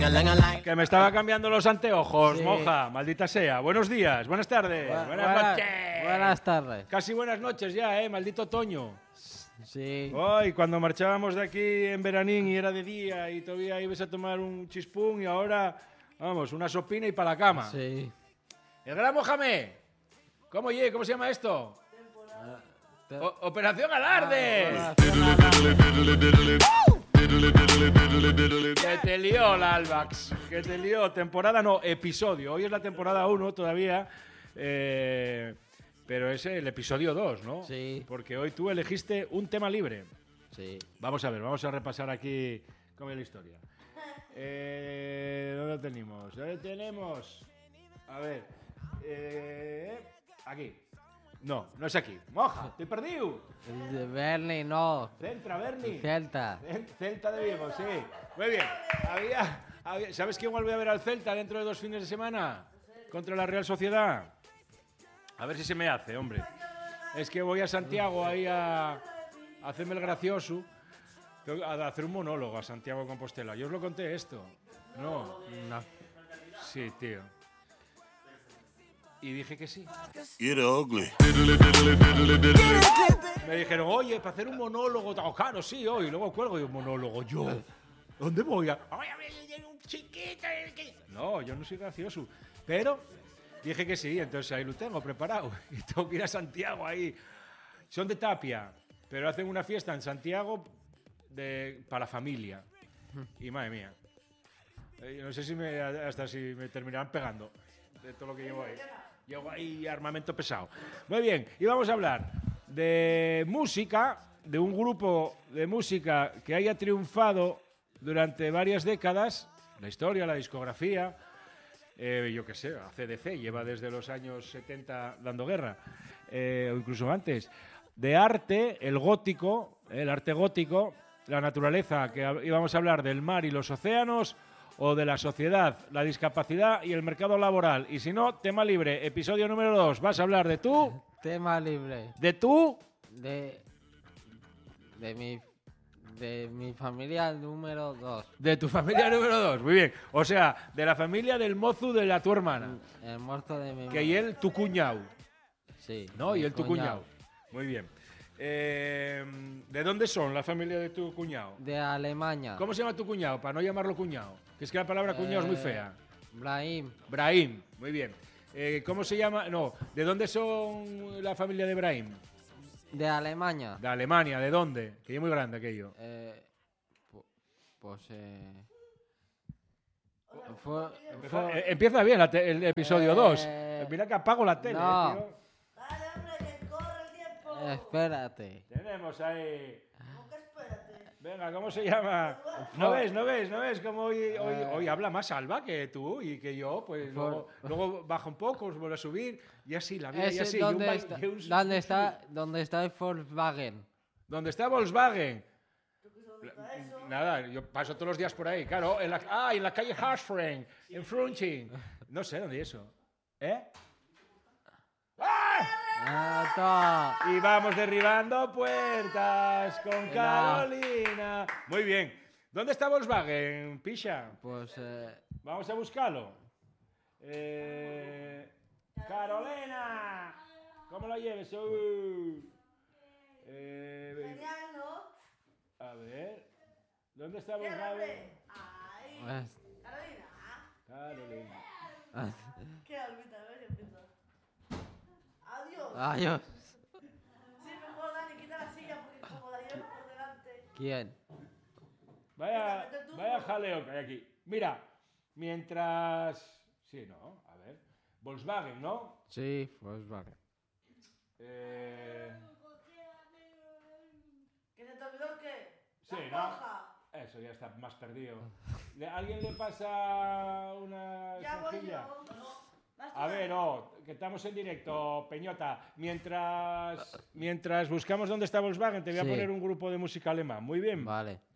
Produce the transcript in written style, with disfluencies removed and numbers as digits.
Que me estaba cambiando los anteojos, Sí. moja, maldita sea. Buenos días, buenas tardes, buenas noches. Buenas tardes. Casi buenas noches ya, maldito otoño. Sí. Ay, cuando marchábamos de aquí en veranín y era de día y todavía ibas a tomar un chispún y ahora, vamos, una sopina y para la cama. Sí. El gran Mohamed. ¿Cómo se llama esto? Operación Alarde. Que te lió la Albax. Que te lió. Temporada no, episodio. Hoy es la temporada 1 todavía. Pero es el episodio 2, ¿no? Sí. Porque hoy tú elegiste un tema libre. Sí. Vamos a ver, vamos a repasar aquí cómo es la historia. ¿Dónde lo tenemos? ¿Dónde tenemos? A ver. Aquí. No, no es aquí. Moja, estoy perdido. El de Bernie, no. Centra, Bernie. Celta. Celta de Vigo, sí. Muy bien. ¿Sabes quién vuelve a ver al Celta dentro de 2 fines de semana? Contra la Real Sociedad. A ver si se me hace, hombre. Es que voy a Santiago ahí a hacerme el gracioso. A hacer un monólogo a Santiago de Compostela. Yo os lo conté esto. No. No. Sí, tío. Y dije que sí. You're ugly. Me dijeron, oye, para hacer un monólogo, claro, sí, hoy. Luego cuelgo y un monólogo. Yo, ¿dónde voy? Voy a ver un chiquito. No, yo no soy gracioso. Pero dije que sí, entonces ahí lo tengo preparado. Y tengo que ir a Santiago ahí. Son de Tapia, pero hacen una fiesta en Santiago para la familia. Y madre mía. No sé si hasta si me terminarán pegando de todo lo que llevo ahí. Llevo ahí armamento pesado. Muy bien, y vamos a hablar de música, de un grupo de música que haya triunfado durante varias décadas, la historia, la discografía, yo qué sé, AC/DC lleva desde los años 70 dando guerra, o incluso antes, de arte, el arte gótico, la naturaleza, que íbamos a hablar del mar y los océanos, o de la sociedad, la discapacidad y el mercado laboral. Y si no, tema libre, episodio número 2. Vas a hablar de tú, Tema libre. de tú, De mi familia número 2. de tu familia número 2. Muy bien. O sea, de la familia del mozu de la tu hermana. El muerto de mi Que y él tu cuñado. Sí. ¿No? mi Y él tu cuñado. Muy bien. ¿De dónde son la familia de tu cuñado? De Alemania. ¿Cómo se llama tu cuñado? Para no llamarlo cuñado. Que es que la palabra cuñado es muy fea. Brahim. Brahim. Muy bien. ¿Cómo se llama? No. ¿De dónde son la familia de Brahim? De Alemania. De Alemania. ¿De dónde? Que es muy grande aquello. Empieza bien el episodio 2. Mira que apago la tele, no. tío. Dale, hombre, que corre el tiempo. Espérate. Tenemos ahí. ¿Cómo que espérate? Venga, ¿cómo se llama? ¿No ves cómo hoy habla más Alba que tú y que yo? Pues luego baja un poco, vuelve a subir y así, la vida y Ese así. ¿Dónde está el Volkswagen? ¿Dónde está Volkswagen? Nada, yo paso todos los días por ahí, claro. En la calle Harsfren, en Frunching. No sé dónde es eso. Y vamos derribando puertas con Carolina. Muy bien. ¿Dónde está Volkswagen, Pisha? Pues Vamos a buscarlo. Carolina. ¿Cómo lo lleves? Genial, ¿no? A ver. ¿Dónde está Bien, Volkswagen? hombre. Ay. Carolina. Carolina. Qué olvida, a ver, empieza. Adiós. adiós. Sí, mejor Dani, quita la silla porque como la llevo por delante. ¿Quién? Vaya jaleo que hay aquí. Mira, mientras... Sí, ¿no? A ver. Volkswagen, ¿no? Sí, Volkswagen. ¿Que se te olvidó qué? Sí, La ¿no? hoja. Eso ya está más perdido. ¿Alguien le pasa una Ya voy esponjilla? yo. A ver, que estamos en directo, Peñota. Mientras buscamos dónde está Volkswagen, te voy a Sí. poner un grupo de música alemán. Muy bien. Vale.